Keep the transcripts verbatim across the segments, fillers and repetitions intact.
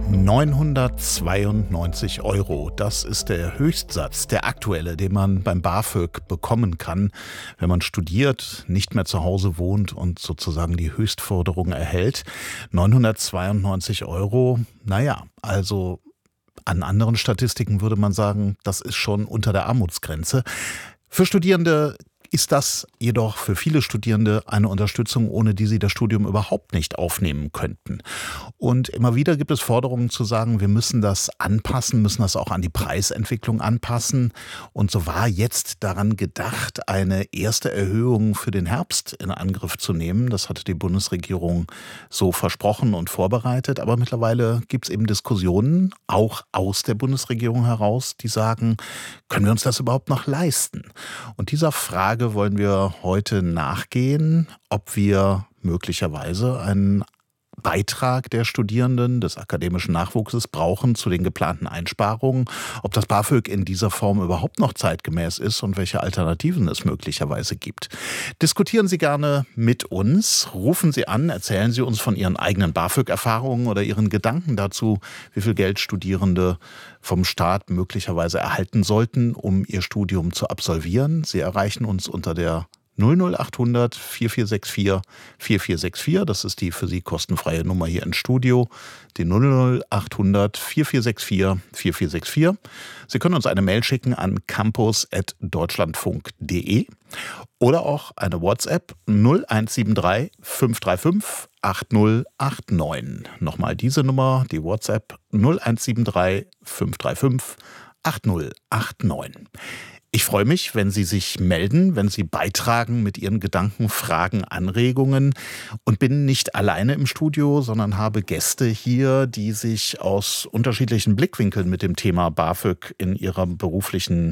neunhundertzweiundneunzig Euro, das ist der Höchstsatz, der aktuelle, den man beim BAföG bekommen kann, wenn man studiert, nicht mehr zu Hause wohnt und sozusagen die Höchstforderung erhält. neunhundertzweiundneunzig Euro, naja, also an anderen Statistiken würde man sagen, das ist schon unter der Armutsgrenze. Für Studierende ist das jedoch für viele Studierende eine Unterstützung, ohne die sie das Studium überhaupt nicht aufnehmen könnten. Und immer wieder gibt es Forderungen zu sagen, wir müssen das anpassen, müssen das auch an die Preisentwicklung anpassen. Und so war jetzt daran gedacht, eine erste Erhöhung für den Herbst in Angriff zu nehmen. Das hatte die Bundesregierung so versprochen und vorbereitet. Aber mittlerweile gibt es eben Diskussionen, auch aus der Bundesregierung heraus, die sagen, können wir uns das überhaupt noch leisten? Und dieser Frage wollen wir heute nachgehen, ob wir möglicherweise einen Beitrag der Studierenden, des akademischen Nachwuchses brauchen zu den geplanten Einsparungen, ob das BAföG in dieser Form überhaupt noch zeitgemäß ist und welche Alternativen es möglicherweise gibt. Diskutieren Sie gerne mit uns, rufen Sie an, erzählen Sie uns von Ihren eigenen BAföG-Erfahrungen oder Ihren Gedanken dazu, wie viel Geld Studierende vom Staat möglicherweise erhalten sollten, um ihr Studium zu absolvieren. Sie erreichen uns unter der null null achthundert vierundvierzig sechsundvierzig vierundvierzig sechsundvierzig, das ist die für Sie kostenfreie Nummer hier im Studio, die null null achthundert vierundvierzig sechsundvierzig vierundvierzig sechsundvierzig. Sie können uns eine Mail schicken an campus at deutschlandfunk punkt de oder auch eine WhatsApp null eins sieben drei fünf drei fünf acht null acht neun. Nochmal diese Nummer, die WhatsApp null eins sieben drei fünf drei fünf acht null acht neun. Ich freue mich, wenn Sie sich melden, wenn Sie beitragen mit Ihren Gedanken, Fragen, Anregungen und bin nicht alleine im Studio, sondern habe Gäste hier, die sich aus unterschiedlichen Blickwinkeln mit dem Thema BAföG in ihrer beruflichen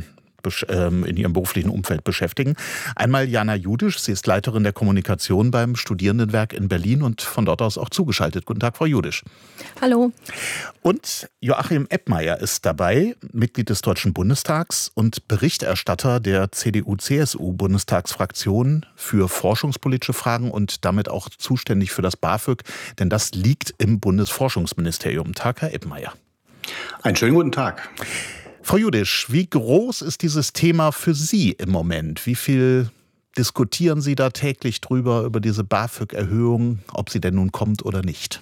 in ihrem beruflichen Umfeld beschäftigen. Einmal Jana Judisch, sie ist Leiterin der Kommunikation beim Studierendenwerk in Berlin und von dort aus auch zugeschaltet. Guten Tag, Frau Judisch. Hallo. Und Joachim Eppmeier ist dabei, Mitglied des Deutschen Bundestags und Berichterstatter der C D U C S U-Bundestagsfraktion für forschungspolitische Fragen und damit auch zuständig für das BAföG, denn das liegt im Bundesforschungsministerium. Tag, Herr Eppmeier. Einen schönen guten Tag. Frau Judisch, wie groß ist dieses Thema für Sie im Moment? Wie viel diskutieren Sie da täglich drüber, über diese BAföG-Erhöhung, ob sie denn nun kommt oder nicht?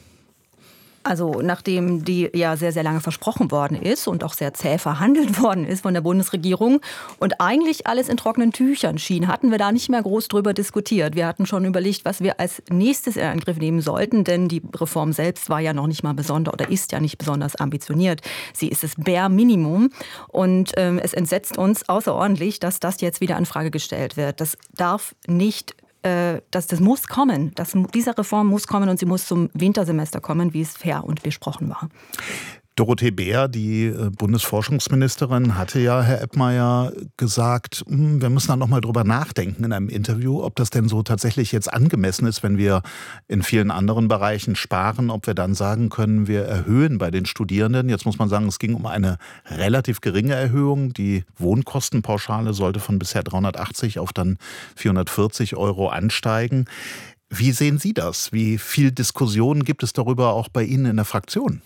Also nachdem die ja sehr, sehr lange versprochen worden ist und auch sehr zäh verhandelt worden ist von der Bundesregierung und eigentlich alles in trockenen Tüchern schien, hatten wir da nicht mehr groß drüber diskutiert. Wir hatten schon überlegt, was wir als nächstes in Angriff nehmen sollten, denn die Reform selbst war ja noch nicht mal besonders oder ist ja nicht besonders ambitioniert. Sie ist das Bare Minimum und ähm, es entsetzt uns außerordentlich, dass das jetzt wieder in Frage gestellt wird. Das darf nicht Das, das muss kommen. Das, diese Reform muss kommen und sie muss zum Wintersemester kommen, wie es fair und besprochen war. Dorothee Bär, die Bundesforschungsministerin, hatte ja, Herr Eppmeier, gesagt, wir müssen da noch mal drüber nachdenken in einem Interview, ob das denn so tatsächlich jetzt angemessen ist, wenn wir in vielen anderen Bereichen sparen, ob wir dann sagen können, wir erhöhen bei den Studierenden. Jetzt muss man sagen, es ging um eine relativ geringe Erhöhung. Die Wohnkostenpauschale sollte von bisher dreihundertachtzig auf dann vierhundertvierzig Euro ansteigen. Wie sehen Sie das? Wie viel Diskussion gibt es darüber auch bei Ihnen in der Fraktion?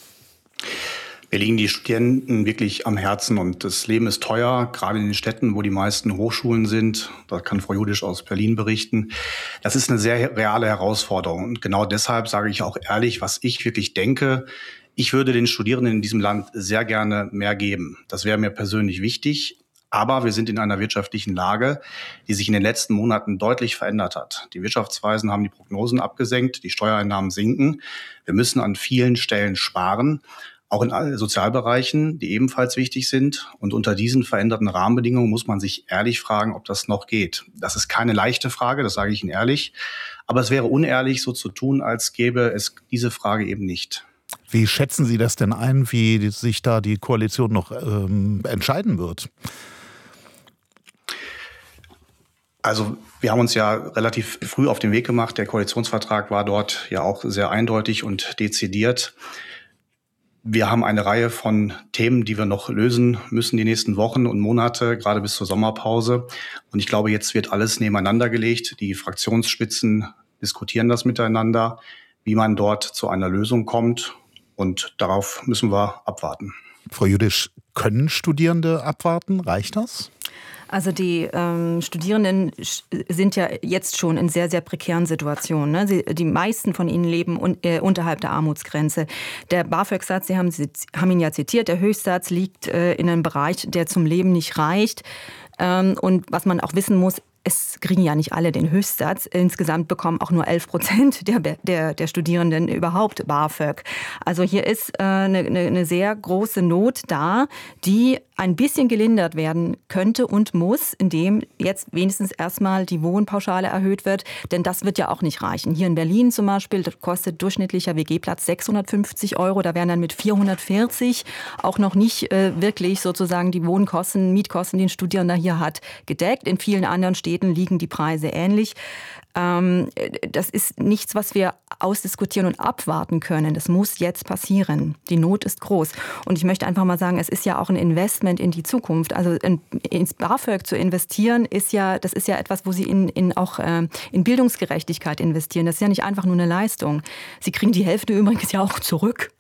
Mir liegen die Studenten wirklich am Herzen und das Leben ist teuer, gerade in den Städten, wo die meisten Hochschulen sind. Da kann Frau Judisch aus Berlin berichten. Das ist eine sehr reale Herausforderung und genau deshalb sage ich auch ehrlich, was ich wirklich denke. Ich würde den Studierenden in diesem Land sehr gerne mehr geben. Das wäre mir persönlich wichtig. Aber wir sind in einer wirtschaftlichen Lage, die sich in den letzten Monaten deutlich verändert hat. Die Wirtschaftsweisen haben die Prognosen abgesenkt, die Steuereinnahmen sinken. Wir müssen an vielen Stellen sparen, auch in allen Sozialbereichen, die ebenfalls wichtig sind. Und unter diesen veränderten Rahmenbedingungen muss man sich ehrlich fragen, ob das noch geht. Das ist keine leichte Frage, das sage ich Ihnen ehrlich. Aber es wäre unehrlich, so zu tun, als gäbe es diese Frage eben nicht. Wie schätzen Sie das denn ein, wie sich da die Koalition noch ähm, entscheiden wird? Also wir haben uns ja relativ früh auf den Weg gemacht. Der Koalitionsvertrag war dort ja auch sehr eindeutig und dezidiert. Wir haben eine Reihe von Themen, die wir noch lösen müssen die nächsten Wochen und Monate, gerade bis zur Sommerpause. Und ich glaube, jetzt wird alles nebeneinander gelegt. Die Fraktionsspitzen diskutieren das miteinander, wie man dort zu einer Lösung kommt. Und darauf müssen wir abwarten. Frau Judisch, können Studierende abwarten? Reicht das? Also die ähm, Studierenden sind ja jetzt schon in sehr, sehr prekären Situationen. Ne? Sie, die meisten von ihnen leben un, äh, unterhalb der Armutsgrenze. Der BAföG-Satz, Sie haben, Sie haben ihn ja zitiert, der Höchstsatz liegt äh, in einem Bereich, der zum Leben nicht reicht. Ähm, und was man auch wissen muss, es kriegen ja nicht alle den Höchstsatz. Insgesamt bekommen auch nur elf Prozent der, der, der Studierenden überhaupt BAföG. Also hier ist äh, eine, eine sehr große Not da, die ein bisschen gelindert werden könnte und muss, indem jetzt wenigstens erstmal die Wohnpauschale erhöht wird. Denn das wird ja auch nicht reichen. Hier in Berlin zum Beispiel, das kostet durchschnittlicher W G-Platz sechshundertfünfzig Euro. Da wären dann mit vierhundertvierzig auch noch nicht äh, wirklich sozusagen die Wohnkosten, Mietkosten, die ein Studierender hier hat, gedeckt. In vielen anderen Städten liegen die Preise ähnlich. Ähm, das ist nichts, was wir ausdiskutieren und abwarten können. Das muss jetzt passieren. Die Not ist groß. Und ich möchte einfach mal sagen, es ist ja auch ein Investment in die Zukunft. Also in, ins BAföG zu investieren, ist ja, das ist ja etwas, wo Sie in, in auch äh, in Bildungsgerechtigkeit investieren. Das ist ja nicht einfach nur eine Leistung. Sie kriegen die Hälfte übrigens ja auch zurück.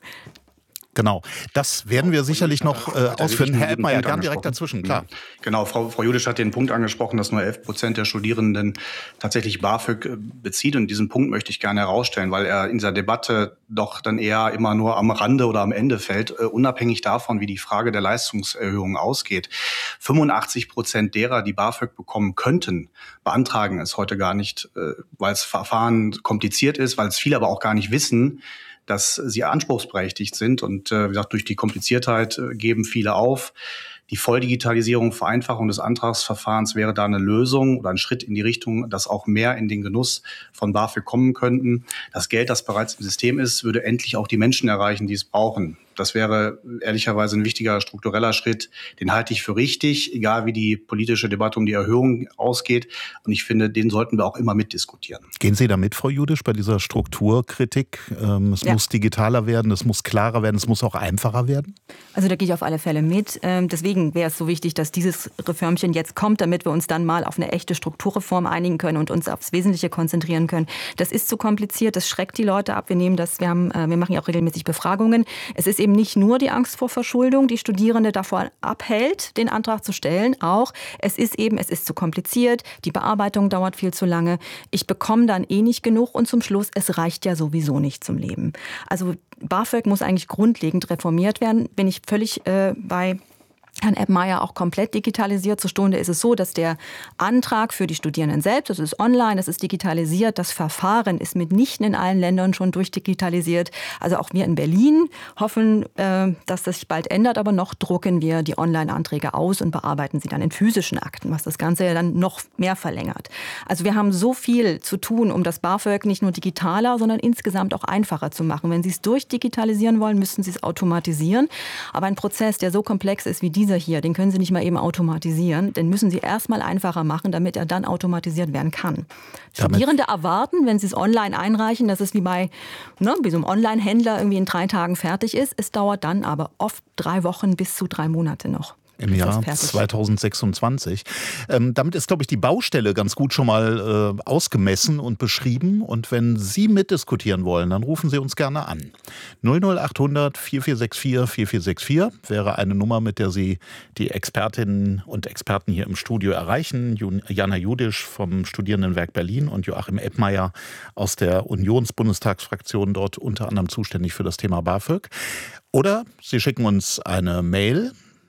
Genau, das werden wir sicherlich noch äh, ausführen. Herr Eppmeier, gern direkt dazwischen, klar. Genau, Frau, Frau Judisch hat den Punkt angesprochen, dass nur elf Prozent der Studierenden tatsächlich BAföG bezieht. Und diesen Punkt möchte ich gerne herausstellen, weil er in dieser Debatte doch dann eher immer nur am Rande oder am Ende fällt, uh, unabhängig davon, wie die Frage der Leistungserhöhung ausgeht. fünfundachtzig Prozent derer, die BAföG bekommen könnten, beantragen es heute gar nicht, uh, weil das Verfahren kompliziert ist, weil es viele aber auch gar nicht wissen, dass sie anspruchsberechtigt sind. Und äh, wie gesagt, durch die Kompliziertheit äh, geben viele auf. Die Volldigitalisierung, Vereinfachung des Antragsverfahrens wäre da eine Lösung oder ein Schritt in die Richtung, dass auch mehr in den Genuss von BAföG kommen könnten. Das Geld, das bereits im System ist, würde endlich auch die Menschen erreichen, die es brauchen. Das wäre ehrlicherweise ein wichtiger struktureller Schritt. Den halte ich für richtig, egal wie die politische Debatte um die Erhöhung ausgeht. Und ich finde, den sollten wir auch immer mitdiskutieren. Gehen Sie da mit, Frau Judisch, bei dieser Strukturkritik? Ähm, es ja. muss digitaler werden, es muss klarer werden, es muss auch einfacher werden? Also da gehe ich auf alle Fälle mit. Ähm, deswegen wäre es so wichtig, dass dieses Reformchen jetzt kommt, damit wir uns dann mal auf eine echte Strukturreform einigen können und uns aufs Wesentliche konzentrieren können. Das ist zu kompliziert, das schreckt die Leute ab. Wir nehmen das, wir haben, äh, wir machen ja auch regelmäßig Befragungen. Es ist eben nicht nur die Angst vor Verschuldung, die Studierende davor abhält, den Antrag zu stellen. Auch es ist eben, es ist zu kompliziert, die Bearbeitung dauert viel zu lange. Ich bekomme dann eh nicht genug und zum Schluss, es reicht ja sowieso nicht zum Leben. Also BAföG muss eigentlich grundlegend reformiert werden. Bin ich völlig äh, bei Herrn Eppmeier auch komplett digitalisiert. Zur Stunde ist es so, dass der Antrag für die Studierenden selbst, das ist online, das ist digitalisiert. Das Verfahren ist mitnichten in allen Ländern schon durchdigitalisiert. Also auch wir in Berlin hoffen, dass das sich bald ändert. Aber noch drucken wir die Online-Anträge aus und bearbeiten sie dann in physischen Akten, was das Ganze ja dann noch mehr verlängert. Also wir haben so viel zu tun, um das BAföG nicht nur digitaler, sondern insgesamt auch einfacher zu machen. Wenn Sie es durchdigitalisieren wollen, müssen Sie es automatisieren. Aber ein Prozess, der so komplex ist wie dieser, Dieser hier, den können Sie nicht mal eben automatisieren. Den müssen Sie erstmal einfacher machen, damit er dann automatisiert werden kann. Damit Studierende erwarten, wenn sie es online einreichen, dass es wie bei ne, wie so einem Online-Händler irgendwie in drei Tagen fertig ist. Es dauert dann aber oft drei Wochen bis zu drei Monate noch. Im Jahr zweitausendsechsundzwanzig. Ähm, damit ist, glaube ich, die Baustelle ganz gut schon mal äh, ausgemessen und beschrieben. Und wenn Sie mitdiskutieren wollen, dann rufen Sie uns gerne an. null null achthundert vierundvierzig sechsundvierzig vierundvierzig sechsundvierzig wäre eine Nummer, mit der Sie die Expertinnen und Experten hier im Studio erreichen. Jana Judisch vom Studierendenwerk Berlin und Joachim Eppmeier aus der Unionsbundestagsfraktion, dort unter anderem zuständig für das Thema BAföG. Oder Sie schicken uns eine Mail,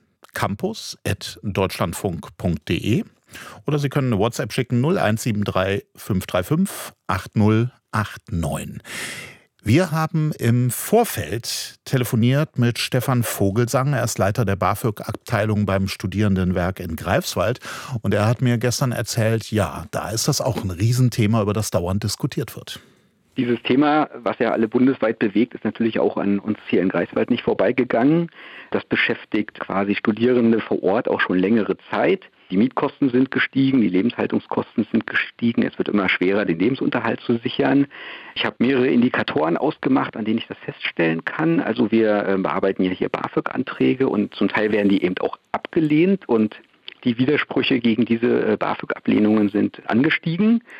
campus at deutschlandfunk punkt de, oder Sie können eine WhatsApp schicken null eins sieben drei fünf drei fünf acht null acht neun. Wir haben im Vorfeld telefoniert mit Stefan Vogelsang. Er ist Leiter der BAföG-Abteilung beim Studierendenwerk in Greifswald. Und er hat mir gestern erzählt, ja, da ist das auch ein Riesenthema, über das dauernd diskutiert wird. Dieses Thema, was ja alle bundesweit bewegt, ist natürlich auch an uns hier in Greifswald nicht vorbeigegangen. Das beschäftigt quasi Studierende vor Ort auch schon längere Zeit. Die Mietkosten sind gestiegen, die Lebenshaltungskosten sind gestiegen. Es wird immer schwerer, den Lebensunterhalt zu sichern. Ich habe mehrere Indikatoren ausgemacht, an denen ich das feststellen kann. Also wir bearbeiten ja hier BAföG-Anträge und zum Teil werden die eben auch abgelehnt und die Widersprüche gegen diese BAföG-Ablehnungen sind angestiegen.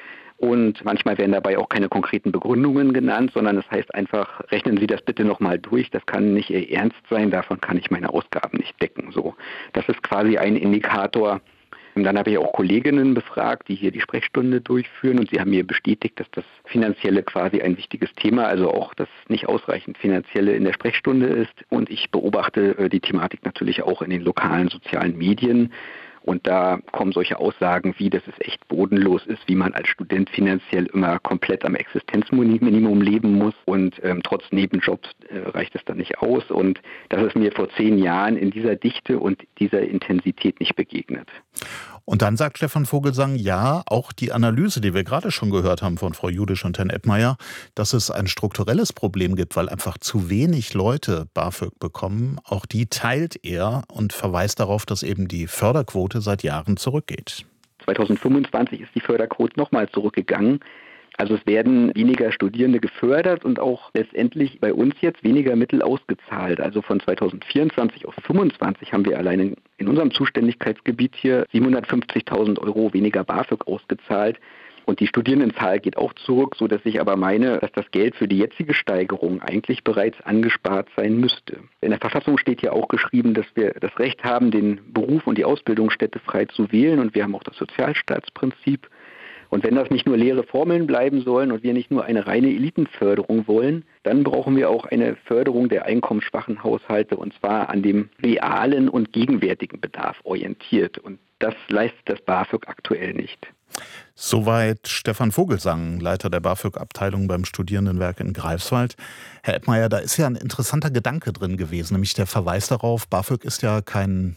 Und manchmal werden dabei auch keine konkreten Begründungen genannt, sondern es heißt einfach, rechnen Sie das bitte nochmal durch, das kann nicht Ihr Ernst sein, davon kann ich meine Ausgaben nicht decken. So, das ist quasi ein Indikator. Und dann habe ich auch Kolleginnen befragt, die hier die Sprechstunde durchführen, und sie haben mir bestätigt, dass das Finanzielle quasi ein wichtiges Thema, also auch das nicht ausreichend Finanzielle in der Sprechstunde ist. Und ich beobachte die Thematik natürlich auch in den lokalen sozialen Medien. Und da kommen solche Aussagen wie, dass es echt bodenlos ist, wie man als Student finanziell immer komplett am Existenzminimum leben muss und ähm, trotz Nebenjobs äh, reicht es dann nicht aus. Und das ist mir vor zehn Jahren in dieser Dichte und dieser Intensität nicht begegnet. Und dann sagt Stefan Vogelsang, ja, auch die Analyse, die wir gerade schon gehört haben von Frau Judisch und Herrn Eppmeier, dass es ein strukturelles Problem gibt, weil einfach zu wenig Leute BAföG bekommen, auch die teilt er und verweist darauf, dass eben die Förderquote seit Jahren zurückgeht. zweitausendfünfundzwanzig ist die Förderquote nochmal zurückgegangen. Also es werden weniger Studierende gefördert und auch letztendlich bei uns jetzt weniger Mittel ausgezahlt. Also von zweitausendvierundzwanzig auf fünfundzwanzig haben wir allein in, in unserem Zuständigkeitsgebiet hier siebenhundertfünfzigtausend Euro weniger BAföG ausgezahlt. Und die Studierendenzahl geht auch zurück, sodass ich aber meine, dass das Geld für die jetzige Steigerung eigentlich bereits angespart sein müsste. In der Verfassung steht ja auch geschrieben, dass wir das Recht haben, den Beruf und die Ausbildungsstätte frei zu wählen. Und wir haben auch das Sozialstaatsprinzip. Und wenn das nicht nur leere Formeln bleiben sollen und wir nicht nur eine reine Elitenförderung wollen, dann brauchen wir auch eine Förderung der einkommensschwachen Haushalte, und zwar an dem realen und gegenwärtigen Bedarf orientiert. Und das leistet das BAföG aktuell nicht. Soweit Stefan Vogelsang, Leiter der BAföG-Abteilung beim Studierendenwerk in Greifswald. Herr Eppmeier, da ist ja ein interessanter Gedanke drin gewesen, nämlich der Verweis darauf, BAföG ist ja kein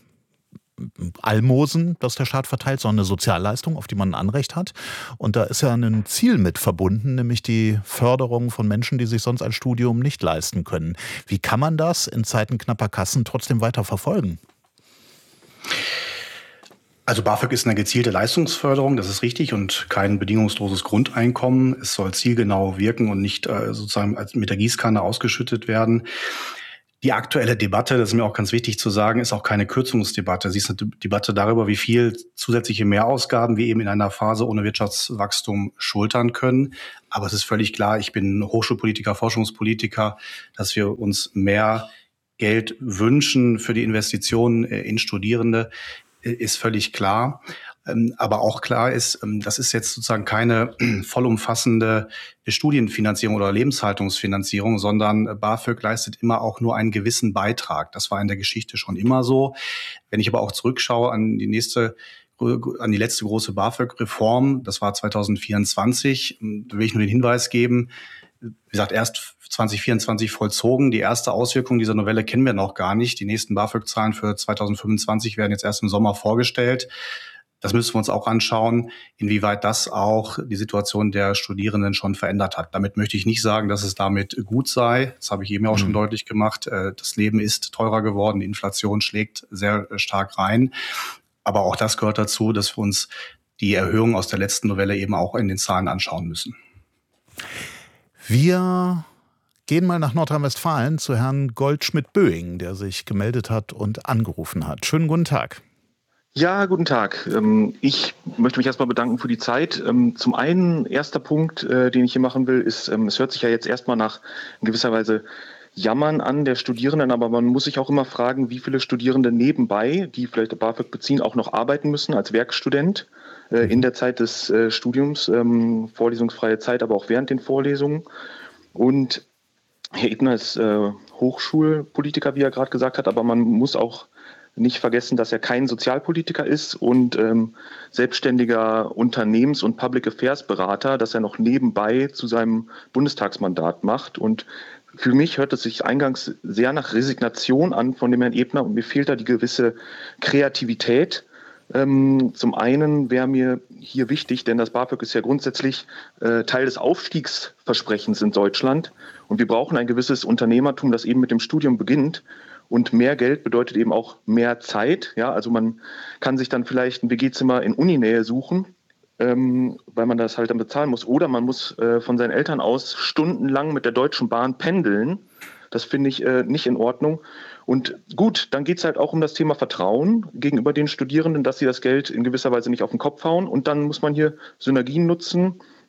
Almosen, das der Staat verteilt, sondern eine Sozialleistung, auf die man ein Anrecht hat. Und da ist ja ein Ziel mit verbunden, nämlich die Förderung von Menschen, die sich sonst ein Studium nicht leisten können. Wie kann man das in Zeiten knapper Kassen trotzdem weiter verfolgen? Also BAföG ist eine gezielte Leistungsförderung, das ist richtig, und kein bedingungsloses Grundeinkommen. Es soll zielgenau wirken und nicht äh, sozusagen mit der Gießkanne ausgeschüttet werden. Die aktuelle Debatte, das ist mir auch ganz wichtig zu sagen, ist auch keine Kürzungsdebatte. Sie ist eine Debatte darüber, wie viel zusätzliche Mehrausgaben wir eben in einer Phase ohne Wirtschaftswachstum schultern können. Aber es ist völlig klar, ich bin Hochschulpolitiker, Forschungspolitiker, dass wir uns mehr Geld wünschen für die Investitionen in Studierende, ist völlig klar. Aber auch klar ist, das ist jetzt sozusagen keine vollumfassende Studienfinanzierung oder Lebenshaltungsfinanzierung, sondern BAföG leistet immer auch nur einen gewissen Beitrag. Das war in der Geschichte schon immer so. Wenn ich aber auch zurückschaue an die nächste, an die letzte große BAföG-Reform, das war zweitausendvierundzwanzig, da will ich nur den Hinweis geben, wie gesagt, erst zwanzig vierundzwanzig vollzogen. Die erste Auswirkung dieser Novelle kennen wir noch gar nicht. Die nächsten BAföG-Zahlen für zweitausendfünfundzwanzig werden jetzt erst im Sommer vorgestellt. Das müssen wir uns auch anschauen, inwieweit das auch die Situation der Studierenden schon verändert hat. Damit möchte ich nicht sagen, dass es damit gut sei. Das habe ich eben auch schon mhm. deutlich gemacht. Das Leben ist teurer geworden, die Inflation schlägt sehr stark rein. Aber auch das gehört dazu, dass wir uns die Erhöhung aus der letzten Novelle eben auch in den Zahlen anschauen müssen. Wir gehen mal nach Nordrhein-Westfalen zu Herrn Goldschmidt-Böing, der sich gemeldet hat und angerufen hat. Schönen guten Tag. Ja, guten Tag. Ich möchte mich erstmal bedanken für die Zeit. Zum einen, erster Punkt, den ich hier machen will, ist, es hört sich ja jetzt erstmal nach in gewisser Weise Jammern an der Studierenden, aber man muss sich auch immer fragen, wie viele Studierende nebenbei, die vielleicht BAföG beziehen, auch noch arbeiten müssen als Werkstudent in der Zeit des Studiums, vorlesungsfreie Zeit, aber auch während den Vorlesungen. Und Herr Ebner ist Hochschulpolitiker, wie er gerade gesagt hat, aber man muss auch nicht vergessen, dass er kein Sozialpolitiker ist und ähm, selbstständiger Unternehmens- und Public Affairs Berater, dass er noch nebenbei zu seinem Bundestagsmandat macht. Und für mich hört es sich eingangs sehr nach Resignation an von dem Herrn Ebner und mir fehlt da die gewisse Kreativität. Ähm, zum einen wäre mir hier wichtig, denn das BAföG ist ja grundsätzlich äh, Teil des Aufstiegsversprechens in Deutschland und wir brauchen ein gewisses Unternehmertum, das eben mit dem Studium beginnt. Und mehr Geld bedeutet eben auch mehr Zeit. Ja, also man kann sich dann vielleicht ein W G-Zimmer in Uninähe suchen, ähm, weil man das halt dann bezahlen muss. Oder man muss äh, von seinen Eltern aus stundenlang mit der Deutschen Bahn pendeln. Das finde ich äh, nicht in Ordnung. Und gut, dann geht es halt auch um das Thema Vertrauen gegenüber den Studierenden, dass sie das Geld in gewisser Weise nicht auf den Kopf hauen. Und dann muss man hier Synergien nutzen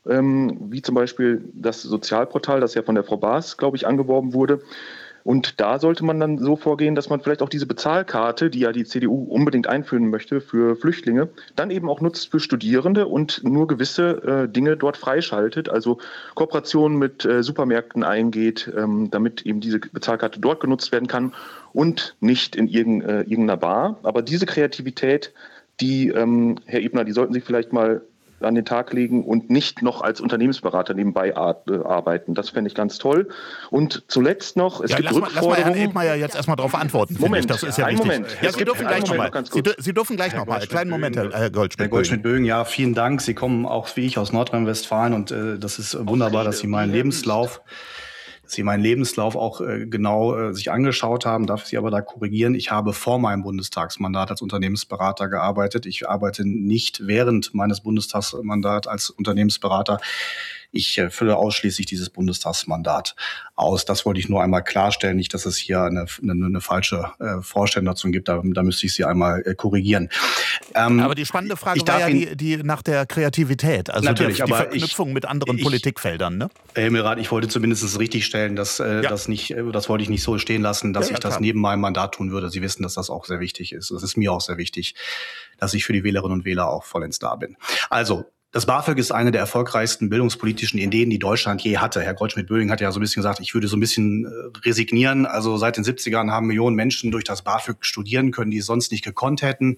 ähm, wie zum Beispiel das Sozialportal, das ja von der Frau Baas, glaube ich, angeworben wurde. Und da sollte man dann so vorgehen, dass man vielleicht auch diese Bezahlkarte, die ja die C D U unbedingt einführen möchte für Flüchtlinge, dann eben auch nutzt für Studierende und nur gewisse äh, Dinge dort freischaltet, also Kooperationen mit äh, Supermärkten eingeht, ähm, damit eben diese Bezahlkarte dort genutzt werden kann und nicht in irgend, äh, irgendeiner Bar. Aber diese Kreativität, die, ähm, Herr Ebner, die sollten Sie vielleicht mal an den Tag legen und nicht noch als Unternehmensberater nebenbei arbeiten. Das fände ich ganz toll. Und zuletzt noch, es ja, gibt lass mal, lass mal Herrn Rückforderungen. Ebner ja jetzt erstmal darauf antworten. Moment, das ist ja einen wichtig. Moment. Ja, Es Sie gibt dürfen gleich einen nochmal. Moment, Sie, Sie dürfen gleich nochmal. Kleinen Moment, Herr Goldschmidt. Herr Goldschmidt-Böing, ja, vielen Dank. Sie kommen auch wie ich aus Nordrhein-Westfalen und äh, das ist wunderbar, dass Sie meinen Lebenslauf dass Sie meinen Lebenslauf auch äh, genau äh, sich angeschaut haben, darf ich Sie aber da korrigieren. Ich habe vor meinem Bundestagsmandat als Unternehmensberater gearbeitet. Ich arbeite nicht während meines Bundestagsmandats als Unternehmensberater. Ich äh, fülle ausschließlich dieses Bundestagsmandat aus. Das wollte ich nur einmal klarstellen, nicht, dass es hier eine, eine, eine falsche äh, Vorstellung dazu gibt. Da, da müsste ich Sie einmal äh, korrigieren. Ähm, aber die spannende Frage war ja die, die nach der Kreativität, also natürlich, der, die aber Verknüpfung ich, mit anderen ich, Politikfeldern. Ne? Herr Himmelrath, ich wollte zumindest richtig stellen, dass äh, ja. das nicht, äh, das wollte ich nicht so stehen lassen, dass ja, ich das klar. neben meinem Mandat tun würde. Sie wissen, dass das auch sehr wichtig ist. Es ist mir auch sehr wichtig, dass ich für die Wählerinnen und Wähler auch vollends da bin. Also, das BAföG ist eine der erfolgreichsten bildungspolitischen Ideen, die Deutschland je hatte. Herr Goldschmidt-Böing hat ja so ein bisschen gesagt, ich würde so ein bisschen resignieren. Also seit den siebzigern haben Millionen Menschen durch das BAföG studieren können, die es sonst nicht gekonnt hätten.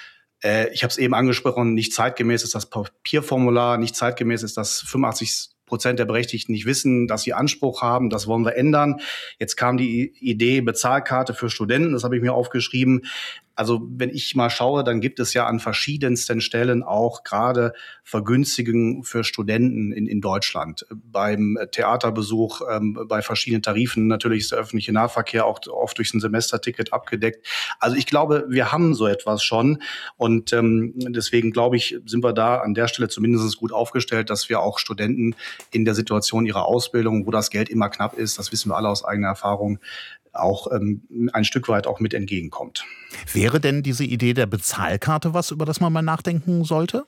Äh, ich habe es eben angesprochen, nicht zeitgemäß ist das Papierformular, nicht zeitgemäß ist das fünfundachtzig Prozent der Berechtigten nicht wissen, dass sie Anspruch haben. Das wollen wir ändern. Jetzt kam die Idee Bezahlkarte für Studenten. Das habe ich mir aufgeschrieben. Also wenn ich mal schaue, dann gibt es ja an verschiedensten Stellen auch gerade Vergünstigungen für Studenten in, in Deutschland. Beim Theaterbesuch, ähm, bei verschiedenen Tarifen. Natürlich ist der öffentliche Nahverkehr auch oft durch ein Semesterticket abgedeckt. Also ich glaube, wir haben so etwas schon. Und ähm, deswegen glaube ich, sind wir da an der Stelle zumindest gut aufgestellt, dass wir auch Studenten in der Situation ihrer Ausbildung, wo das Geld immer knapp ist, das wissen wir alle aus eigener Erfahrung, auch ähm, ein Stück weit auch mit entgegenkommt. Wäre denn diese Idee der Bezahlkarte was, über das man mal nachdenken sollte?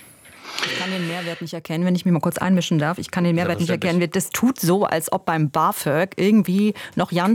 Ich kann den Mehrwert nicht erkennen, wenn ich mich mal kurz einmischen darf. Ich kann den Mehrwert nicht erkennen. Das tut so, als ob beim BAföG irgendwie noch ganz